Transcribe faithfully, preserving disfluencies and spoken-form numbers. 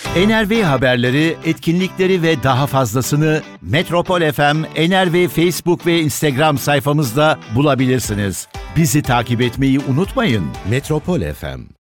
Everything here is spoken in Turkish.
N R V haberleri, etkinlikleri ve daha fazlasını Metropol F M, N R V Facebook ve Instagram sayfamızda bulabilirsiniz. Bizi takip etmeyi unutmayın. Metropol F M.